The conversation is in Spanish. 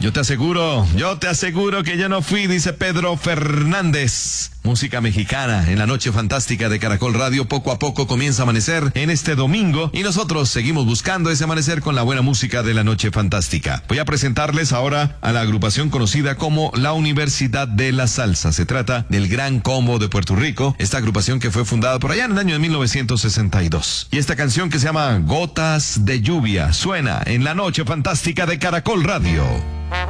Yo te aseguro que yo no fui, dice Pedro Fernández. Música mexicana en la noche fantástica de Caracol Radio. Poco a poco comienza a amanecer en este domingo y nosotros seguimos buscando ese amanecer con la buena música de la noche fantástica. Voy a presentarles ahora a la agrupación conocida como la Universidad de la Salsa. Se trata del Gran Combo de Puerto Rico, esta agrupación que fue fundada por allá en el año de 1962. Y esta canción que se llama Gotas de Lluvia suena en la noche fantástica de Caracol Radio.